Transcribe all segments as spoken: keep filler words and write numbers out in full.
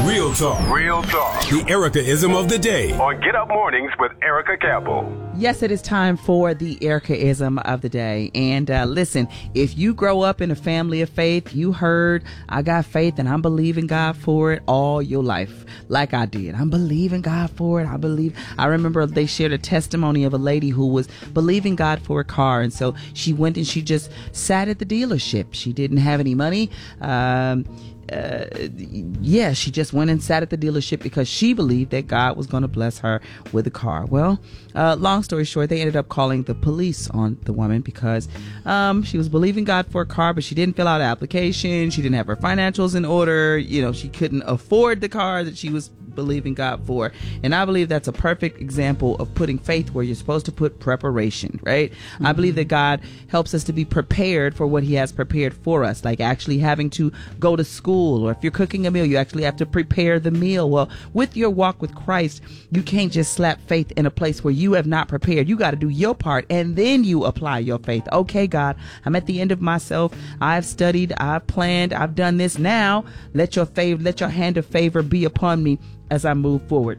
Real talk. Real talk. The Erica-ism of the day. On Get Up Mornings with Erica Campbell. Yes, it is time for the Erica-ism of the day. And uh, listen, if you grow up in a family of faith, you heard, I got faith and I'm believing God for it all your life, like I did. I'm believing God for it. I believe. I remember they shared a testimony of a lady who was believing God for a car. And so she went and she just sat at the dealership. She didn't have any money. Um, Uh, yeah, she just went and sat at the dealership because she believed that God was going to bless her with a car. Well, uh, long story short, they ended up calling the police on the woman because um, she was believing God for a car, but she didn't fill out an application. She didn't have her financials in order. You know, she couldn't afford the car that she was believing God for. And I believe that's a perfect example of putting faith where you're supposed to put preparation, right? Mm-hmm. I believe that God helps us to be prepared for what he has prepared for us, like actually having to go to school, or if you're cooking a meal, you actually have to prepare the meal. Well, with your walk with Christ, you can't just slap faith in a place where you have not prepared. You got to do your part and then you apply your faith. Okay, God, I'm at the end of myself. I've studied, I've planned, I've done this. Now let your favor, let your hand of favor be upon me as I move forward.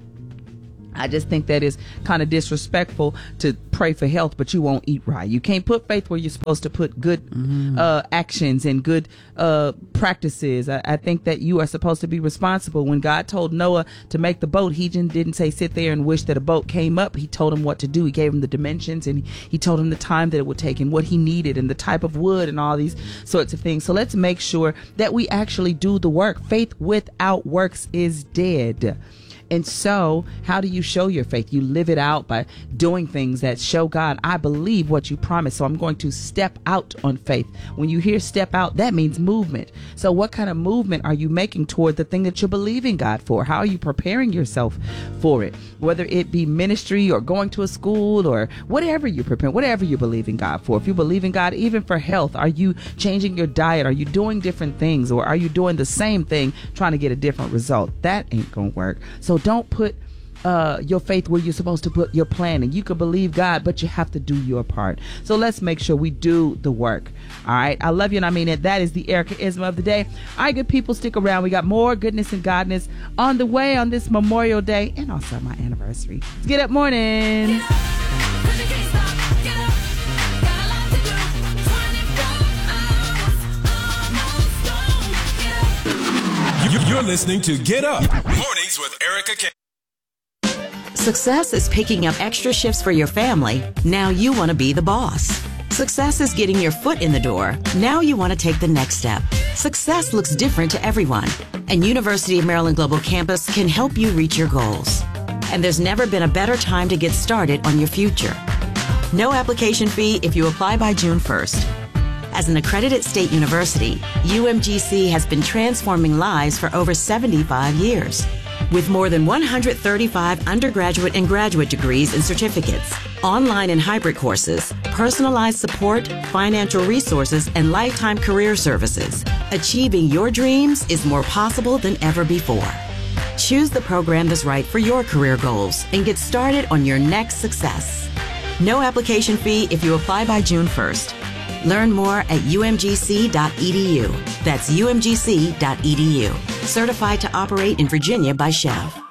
I just think that is kind of disrespectful to pray for health, but you won't eat right. You can't put faith where you're supposed to put good mm-hmm. uh, actions and good uh, practices. I, I think that you are supposed to be responsible. When God told Noah to make the boat, he just didn't say sit there and wish that a boat came up. He told him what to do. He gave him the dimensions, and he, he told him the time that it would take and what he needed and the type of wood and all these sorts of things. So let's make sure that we actually do the work. Faith without works is dead. And so how do you show your faith? You live it out by doing things that show God, I believe what you promised, so I'm going to step out on faith. When you hear step out, that means movement. So what kind of movement are you making toward the thing that you're believing God for? How are you preparing yourself for it? Whether it be ministry or going to a school or whatever you're preparing, whatever you believe in God for. If you believe in God, even for health, are you changing your diet? Are you doing different things, or are you doing the same thing trying to get a different result? That ain't gonna work. So don't put uh, your faith where you're supposed to put your planning. You can believe God, but you have to do your part. So let's make sure we do the work. All right. I love you, and I mean it. That is the Erica-ism of the day. All right, good people, stick around. We got more goodness and godness on the way on this Memorial Day and also my anniversary. Let's Get Up Mornings. You're listening to Get Up Mornings with Erica Campbell. Success is picking up extra shifts for your family. Now you want to be the boss. Success is getting your foot in the door. Now you want to take the next step. Success looks different to everyone, and University of Maryland Global Campus can help you reach your goals. And there's never been a better time to get started on your future. No application fee if you apply by June first. As an accredited state university, U M G C has been transforming lives for over seventy-five years. With more than one hundred thirty-five undergraduate and graduate degrees and certificates, online and hybrid courses, personalized support, financial resources, and lifetime career services, achieving your dreams is more possible than ever before. Choose the program that's right for your career goals and get started on your next success. No application fee if you apply by June first. Learn more at U M G C dot E D U. That's U M G C dot E D U. Certified to operate in Virginia by Chev.